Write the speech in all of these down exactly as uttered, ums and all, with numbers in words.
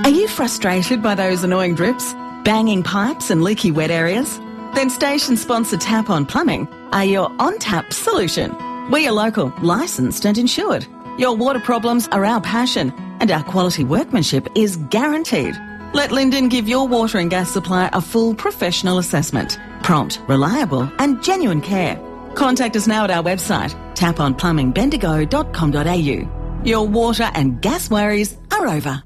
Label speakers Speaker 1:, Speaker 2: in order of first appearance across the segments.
Speaker 1: Are you frustrated by those annoying drips, banging pipes and leaky wet areas? Then station sponsor Tap On Plumbing are your on-tap solution. We are local, licensed and insured. Your water problems are our passion and our quality workmanship is guaranteed. Let Linden give your water and gas supply a full professional assessment. Prompt, reliable and genuine care. Contact us now at our website, tap on plumbing bendigo dot com dot a u. Your water and gas worries are over.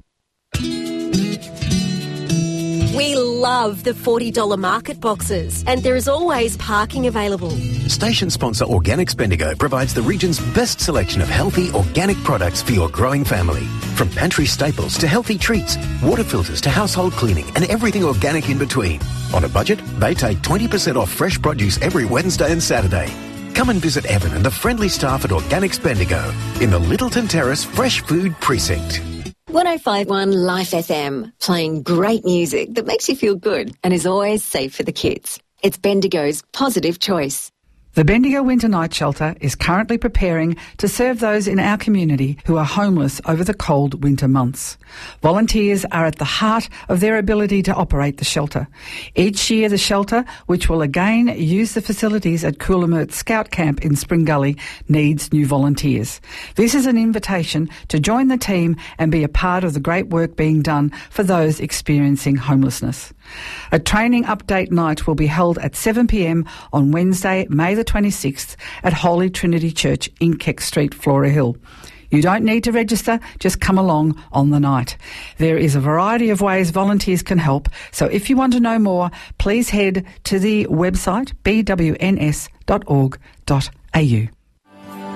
Speaker 2: We love the forty dollars market boxes, and there is always parking available.
Speaker 3: Station sponsor Organics Bendigo provides the region's best selection of healthy organic products for your growing family. From pantry staples to healthy treats, water filters to household cleaning and everything organic in between. On a budget, they take twenty percent off fresh produce every Wednesday and Saturday. Come and visit Evan and the friendly staff at Organics Bendigo in the Littleton Terrace Fresh Food Precinct.
Speaker 4: one oh five point one Life F M, playing great music that makes you feel good and is always safe for the kids. It's Bendigo's positive choice.
Speaker 5: The Bendigo Winter Night Shelter is currently preparing to serve those in our community who are homeless over the cold winter months. Volunteers are at the heart of their ability to operate the shelter. Each year the shelter, which will again use the facilities at Coolamert Scout Camp in Spring Gully, needs new volunteers. This is an invitation to join the team and be a part of the great work being done for those experiencing homelessness. A training update night will be held at seven p m on Wednesday, May the twenty-sixth at Holy Trinity Church in Keck Street, Flora Hill. You don't need to register, just come along on the night. There is a variety of ways volunteers can help, so if you want to know more, please head to the website b w n s dot org dot a u.